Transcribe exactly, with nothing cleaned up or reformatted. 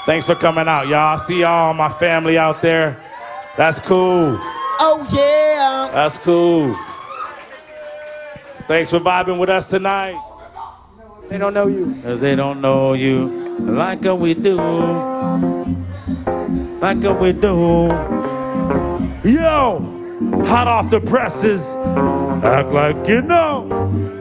Thanks for coming out, y'all. I see y'all, my family out there. That's cool. Oh, yeah. That's cool. Thanks for vibing with us tonight. They don't know you. Cause they don't know you like we do. Like we do. Yo, hot off the presses. Act like you know.